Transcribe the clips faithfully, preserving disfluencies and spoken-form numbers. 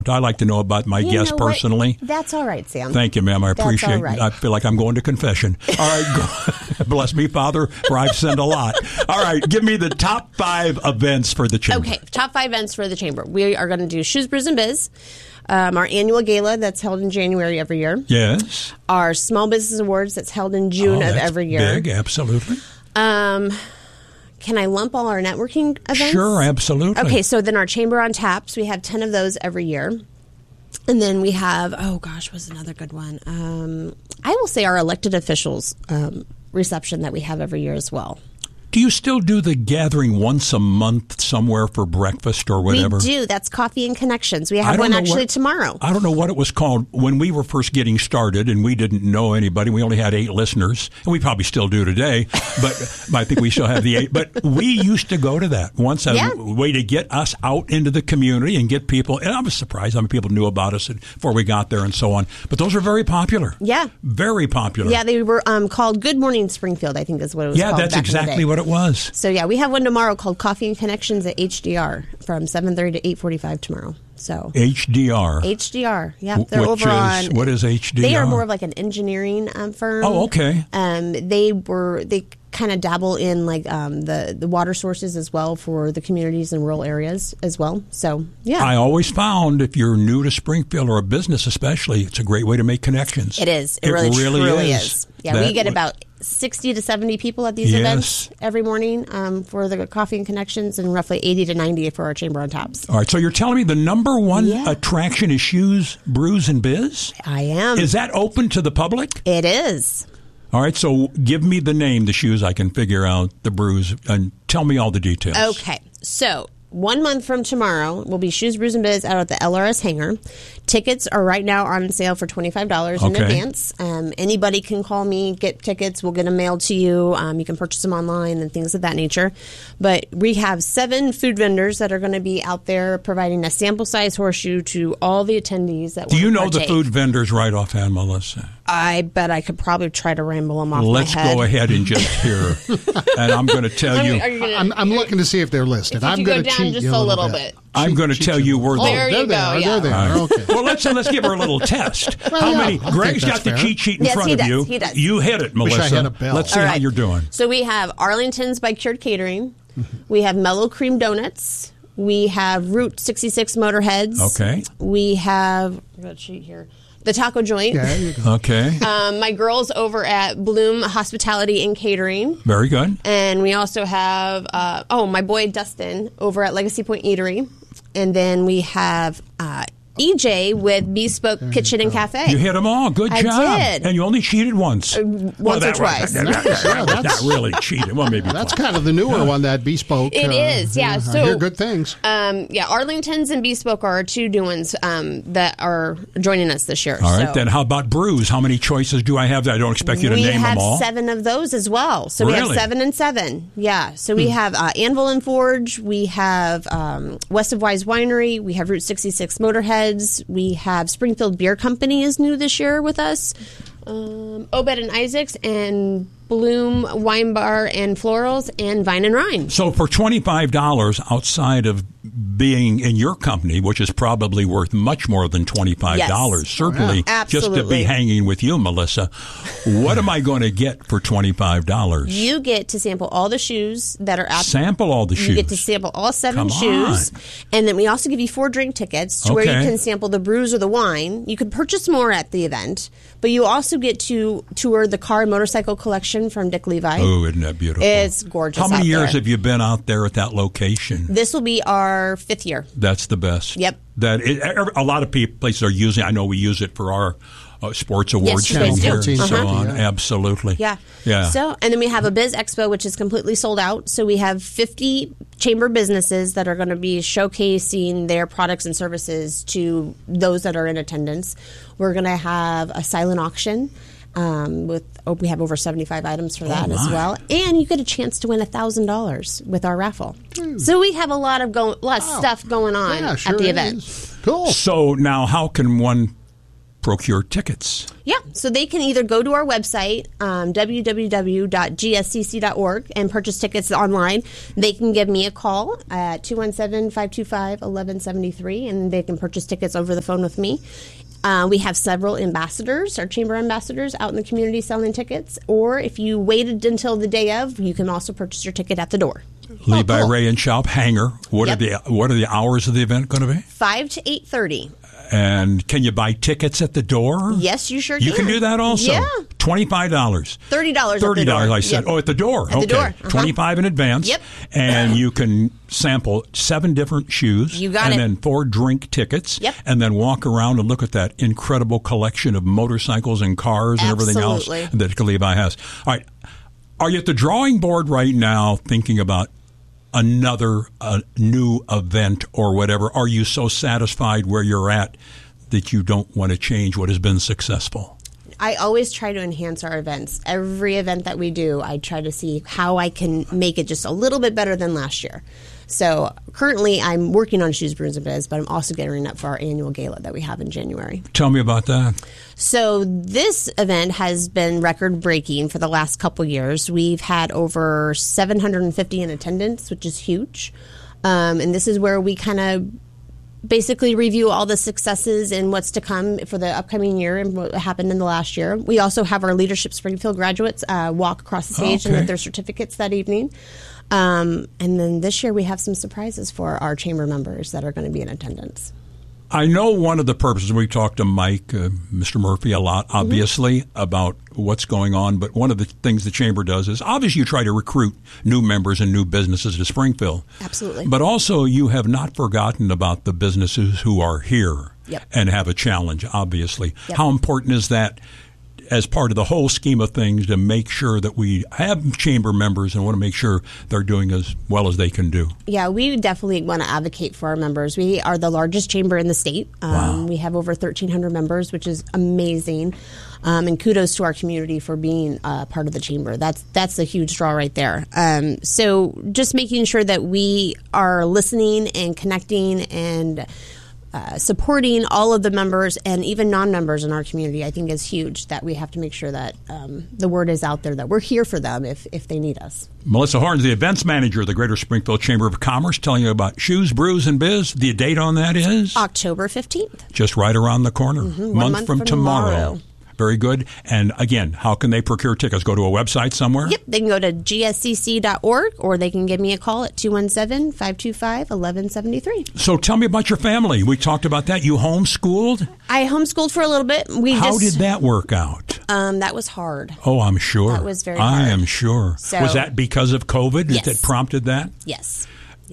I like to know about my You guest know what? personally. That's all right, Sam. Thank you, ma'am. I That's appreciate all right. it. I feel like I'm going to confession. All right. Go, bless me, Father, for I've sinned a lot. All right. Give me the top five events for the chamber. Okay. Top five events for the chamber. We are going to do Shoes, Brews, and Biz, um, our annual gala that's held in January every year. Yes. Our Small Business Awards that's held in June Oh, of that's every year. Big, absolutely. Um, can I lump all our networking events? Sure, absolutely. Okay, so then our Chamber on Taps, we have ten of those every year. And then we have, oh gosh, what's another good one? Um, I will say our elected officials um, reception that we have every year as well. Do you still do the gathering once a month somewhere for breakfast or whatever? We do. That's Coffee and Connections. We I have don't one know actually what- tomorrow. I don't know what it was called when we were first getting started, and we didn't know anybody. We only had eight listeners, and we probably still do today. But I think we still have the eight. But we used to go to that once a Yeah. way to get us out into the community and get people. And I was surprised how many people knew about us before we got there and so on. But those were very popular. Yeah. Very popular. Yeah, they were um, called Good Morning Springfield, I think is what it was Yeah, called that's back in the exactly day. what it was. So yeah, we have one tomorrow called Coffee and Connections at H D R from seven thirty to eight forty-five tomorrow. So H D R. H D R, yeah, they're Which over is- on. what is H D R? They are more of like an engineering um, firm. Oh, okay. Um, they were they kind of dabble in like um, the the water sources as well for the communities in rural areas as well. So yeah, I always found if you're new to Springfield or a business especially, it's a great way to make connections. it is. It, really, truly is. Yeah, That we get w- about sixty to seventy people at these Yes. events every morning um, for the Coffee and Connections, and roughly eighty to ninety for our Chamber on Taps. All right, so you're telling me the number one Yeah. attraction is Shoes, Brews, and Biz? I am. Is that open to the public? It is. All right, so give me the name, the shoes, I can figure out the brews, and tell me all the details. Okay, so one month from tomorrow will be Shoes, Brews, and Biz out at the L R S hangar. Tickets are right now on sale for twenty-five dollars in Okay. advance. Um, anybody can call me, get tickets. We'll get them mailed to you. Um, you can purchase them online and things of that nature. But we have seven food vendors that are going to be out there providing a sample size horseshoe to all the attendees that Do want you to know the partake. food vendors right offhand, Melissa? I bet I could probably try to ramble them off Let's my head. go ahead and just hear. And I'm going to tell Are you. you- are you gonna- I'm, I'm looking to see if they're listed. If I'm you going go to down cheat just you a a little bit. bit. I'm Cheat- going to cheat tell you where Oh, the. There you there they go, are. yeah. There they All are. right. Okay. Well, let's let's give her a little test. Well, How yeah, many? I think Greg's that's got the fair. cheat sheet in Yes, front he of does, you. he does. You hit it, Wish I Melissa. had a bell. Let's see All how right. you're doing. So we have Arlington's by Cured Catering. We have Mellow Cream Donuts. We have Route sixty-six Motorheads. Okay. We have, I got a sheet here, the Taco Joint. Yeah, there you go. Okay. Um, my girls over at Bloom Hospitality and Catering. Very good. And we also have, uh, oh, my boy Dustin over at Legacy Point Eatery. And then we have uh, E J with Bespoke Kitchen and Cafe. You hit them all. Good I job. did. And you only cheated once. once or twice. That, that, that, Yeah, that, that's- really cheated. Well, maybe That's twice. kind of the newer one, that Bespoke. It uh, is, yeah. I So- hear good things. Um, yeah, Arlington's and Bespoke are our two new ones um, that are joining us this year. All right, so. then how about brews? How many choices do I have? I don't expect you to we name have them all. seven of those as well. So we have Really? seven and seven. Yeah. So we have uh, Anvil and Forge. We have um, West of Wise Winery. We have Route sixty-six Motorheads. We have Springfield Beer Company is new this year with us. Um, Obed and Isaacs and Bloom Wine Bar and Florals and Vine and Rhine. So for twenty-five dollars outside of being in your company, which is probably worth much more than twenty-five dollars, Yes. certainly yeah. just to be Absolutely. hanging with you, Melissa, what am I going to get for twenty-five dollars? You get to sample all the shoes that are out. Sample all the You shoes. get to sample all seven Come shoes. on. And then we also give you four drink tickets to where you Okay. can sample the brews or the wine. You could purchase more at the event, but you also get to tour the car and motorcycle collection from Dick Levi. Oh, isn't that beautiful? It's gorgeous How many out years there. have you been out there at that location? This will be our fifth year. That's the best. Yep. That it, a lot of people, places are using. I know we use it for our uh, sports awards you guys thing do. here and so Uh-huh. on. Yeah. Absolutely. Yeah. Yeah. So, and then we have a Biz Expo, which is completely sold out. So we have fifty chamber businesses that are going to be showcasing their products and services to those that are in attendance. We're going to have a silent auction. Um, with oh, we have over seventy-five items for that Oh, as my. well, and you get a chance to win a thousand dollars with our raffle. So we have a lot of go- lot of Wow. stuff going on Yeah, sure at the it event. is. Cool. So now, how can one procure tickets? Yeah, so they can either go to our website, um, w w w dot g s c c dot org, and purchase tickets online. They can give me a call at two one seven, five two five, one one seven three, and they can purchase tickets over the phone with me. Uh, we have several ambassadors, our chamber ambassadors, out in the community selling tickets. Or if you waited until the day of, you can also purchase your ticket at the door. Levi oh, cool. Ray and Shop Hangar. What Yep. are the What are the hours of the event going to be? Five to eight thirty. And can you buy tickets at the door? Yes, you sure You can. can do that also. Yeah. twenty-five dollars. Thirty dollars. Thirty dollars. I said. Yep. Oh, at the door. At the okay. door. Uh-huh. Twenty-five in advance. Yep. And you can sample seven different shoes. You got and it. then four drink tickets. Yep. And then walk around and look at that incredible collection of motorcycles and cars and everything else Absolutely. that Levi has. All right. Are you at the drawing board right now thinking about another uh, new event or whatever? Are you so satisfied where you're at that you don't want to change what has been successful? I always try to enhance our events. Every event that we do, I try to see how I can make it just a little bit better than last year. So currently I'm working on Shoes, Brews, and Biz, but I'm also gearing up for our annual gala that we have in January. Tell me about that. So this event has been record-breaking for the last couple years. We've had over seven hundred fifty in attendance, which is huge. Um, and this is where we kind of basically review all the successes and what's to come for the upcoming year and what happened in the last year. We also have our Leadership Springfield graduates uh, walk across the stage and Okay. get their certificates that evening. Um, and then this year we have some surprises for our chamber members that are going to be in attendance. I know one of the purposes, we talked to Mike, uh, Mister Murphy a lot, obviously, mm-hmm. about what's going on. But one of the things the Chamber does is obviously you try to recruit new members and new businesses to Springfield. Absolutely. But also you have not forgotten about the businesses who are here Yep. and have a challenge, obviously. Yep. How important is that as part of the whole scheme of things to make sure that we have chamber members and want to make sure they're doing as well as they can do? Yeah, we definitely want to advocate for our members. We are the largest chamber in the state. Um, Wow. We have over thirteen hundred members, which is amazing. Um, and kudos to our community for being uh, part of the chamber. That's that's a huge draw right there. Um, so just making sure that we are listening and connecting and Uh, supporting all of the members and even non-members in our community, I think is huge. That we have to make sure that um, the word is out there that we're here for them if, if they need us. Melissa Horns, the events manager of the Greater Springfield Chamber of Commerce, telling you about Shoes, Brews, and Biz. The date on that is? October fifteenth. Just right around the corner. Mm-hmm. month, month from, from tomorrow. tomorrow. Very good. And again, how can they procure tickets? Go to a website somewhere? Yep, they can go to g s c c dot org or they can give me a call at two one seven, five two five, one one seven three. So tell me about your family. We talked about that. You homeschooled? I homeschooled for a little bit. We How just, did that work out? Um, that was hard. Oh, I'm sure. That was very I hard. am sure. So- was that because of COVID Yes. that prompted that? Yes.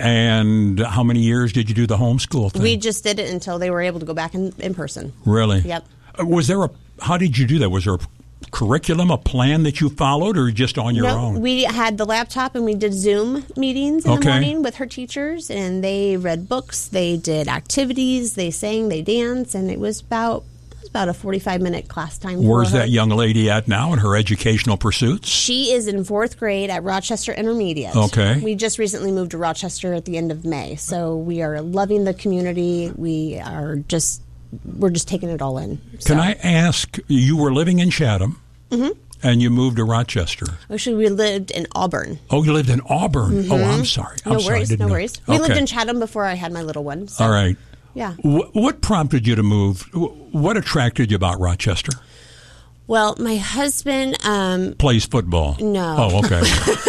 And how many years did you do the homeschool thing? We just did it until they were able to go back in, in person. Really? Yep. Uh, Was there a, how did you do that? Was there a curriculum, a plan that you followed, or just on your no, own? we had the laptop and we did Zoom meetings in the Okay. morning with her teachers, and they read books, they did activities, they sang, they danced, and it was about it was about a forty-five minute class time. Where's for her. that young lady at now in her educational pursuits? She is in fourth grade at Rochester Intermediate. Okay. We just recently moved to Rochester at the end of May, so we are loving the community. We are just we're just taking it all in. Can So- I ask, you were living in Chatham, Mm-hmm. and you moved to Rochester. Actually, we lived in Auburn. Oh, you lived in Auburn. Oh, I'm sorry. I'm no sorry. I worries, didn't no know. worries. We lived Okay. in Chatham before I had my little one. So, All right. Yeah. Wh- What prompted you to move? Wh- What attracted you about Rochester? Well, my husband, um, Plays football. No. Oh, okay.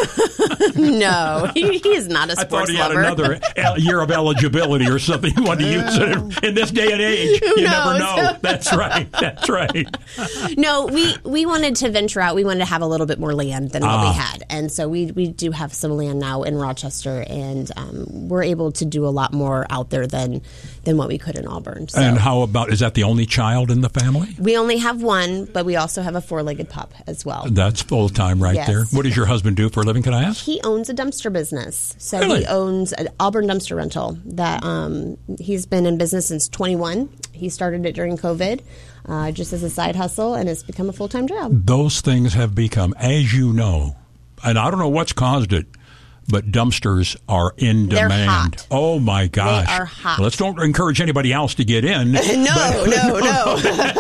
no, he, he is not a I sports thought he had lover. another el- year of eligibility or something. He wanted to use it in this day and age. Who You never knows? know. That's right. That's right. No, we, we wanted to venture out. We wanted to have a little bit more land than what Ah. we had. And so we, we do have some land now in Rochester, and um, we're able to do a lot more out there than, than what we could in Auburn. So And how about, is that the only child in the family? we only have one, but we also have a four-legged pup as well. That's full time right Yes. there. What does your husband do for a living, can I ask? He owns a dumpster business. So Really? he owns an Auburn dumpster rental that um, he's been in business since twenty-one. He started it during COVID uh, just as a side hustle, and it's become a full-time job. Those things have become, as you know, and I don't know what's caused it, but dumpsters are in They're demand. hot. Oh my gosh! They are hot. Well, let's don't encourage anybody else to get in. no, no, no.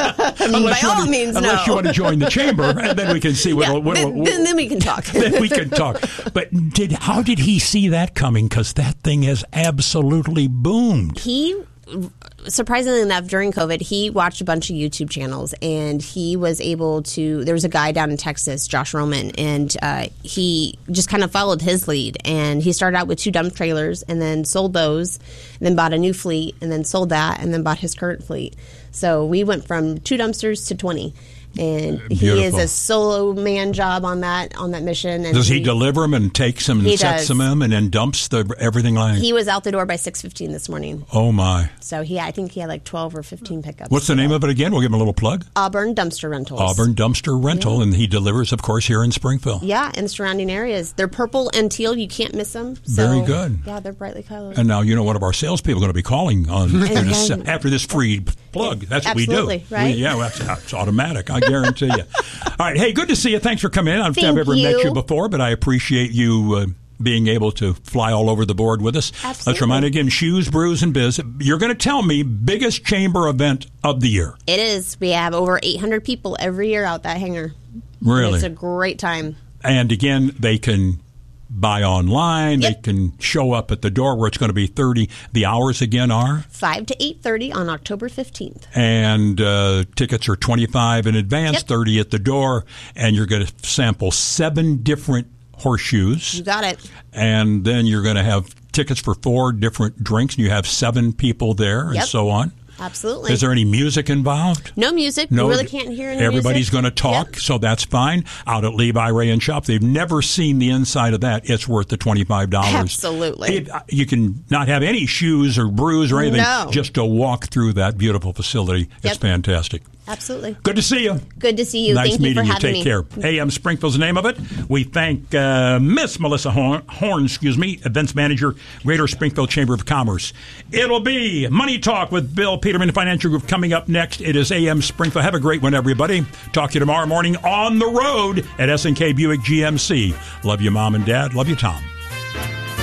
Unless By you all wanna, means, unless no. you want to join the chamber, and then we can see what. Yeah, what, then, what, then, then we can talk. then we can talk. But did how did he see that coming? Because that thing has absolutely boomed. He, surprisingly enough, during COVID, he watched a bunch of YouTube channels, and he was able to. There was a guy down in Texas, Josh Roman, and uh, he just kind of followed his lead. And he started out with two dump trailers, and then sold those, and then bought a new fleet, and then sold that, and then bought his current fleet. So we went from two dumpsters to twenty. And he Beautiful. is a solo man job on that on that mission. And Does he, he deliver them and takes them and He sets does. them in and then dumps the everything like? He was out the door by six fifteen this morning. Oh my! So he, I think he had like twelve or fifteen pickups. What's the name of it again? We'll give him a little plug. Auburn Dumpster Rentals. Auburn Dumpster Rental, yeah. And he delivers, of course, here in Springfield. Yeah, in surrounding areas. They're purple and teal. You can't miss them. So, Very good. Yeah, they're brightly colored. And now you know one of our salespeople are going to be calling on after this, after this free plug. That's Absolutely, what we do. right? We, yeah, well, that's, that's automatic. I guarantee you. All right. Hey, good to see you. Thanks for coming in. I don't think I've Thank ever you. met you before, but I appreciate you uh, being able to fly all over the board with us. Absolutely. Let's remind again, Shoes, Brews, and Biz. You're going to tell me biggest chamber event of the year. It is. We have over eight hundred people every year out that hangar. Really? And it's a great time. And again, they can buy online. Yep. They can show up at the door where it's going to be thirty. The hours again are? five to eight thirty on October fifteenth. And uh, tickets are twenty-five in advance, Yep. thirty at the door. And you're going to sample seven different horseshoes. You got it. And then you're going to have tickets for four different drinks. And you have seven people there and Yep. so on. Absolutely. Is there any music involved? No music. No, we really can't hear any everybody's music. going to talk, Yep. so that's fine. Out at Levi Ray and Shop, they've never seen the inside of that. It's worth the twenty-five dollars. Absolutely. It, you can not have any shoes or brews or anything, No. just to walk through that beautiful facility. It's Yep. fantastic. Absolutely. Good to see you. Good to see you. Nice Thank you meeting for you. having Take me. care. A M Springfield's the name of it. We thank uh, Miss Melissa Horn, Horn, excuse me, Events Manager, Greater Springfield Chamber of Commerce. It'll be Money Talk with Bill Peterman, Financial Group, coming up next. It is A M Springfield. Have a great one, everybody. Talk to you tomorrow morning on the road at S and K Buick G M C. Love you, Mom and Dad. Love you, Tom.